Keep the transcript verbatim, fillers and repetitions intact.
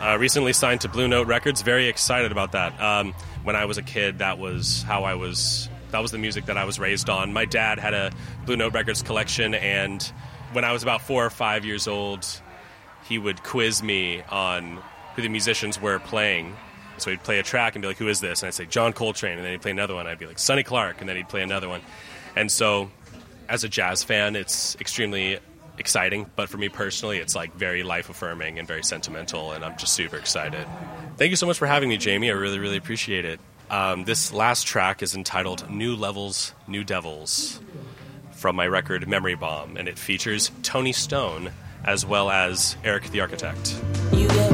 Uh, recently signed to Blue Note Records. Very excited about that. Um, when I was a kid, that was how I was. That was the music that I was raised on. My dad had a Blue Note Records collection, and when I was about four or five years old, he would quiz me on who the musicians were playing. So he'd play a track and be like, "Who is this?" And I'd say, "John Coltrane." And then he'd play another one. I'd be like, "Sonny Clark." And then he'd play another one. And so, as a jazz fan, it's extremely exciting, but for me personally, it's like very life-affirming and very sentimental, and I'm just super excited. Thank you so much for having me, Jamie. I really, really appreciate it. Um, this last track is entitled New Levels, New Devils from my record Memory Bomb, and it features Tony Stone as well as Eric the Architect.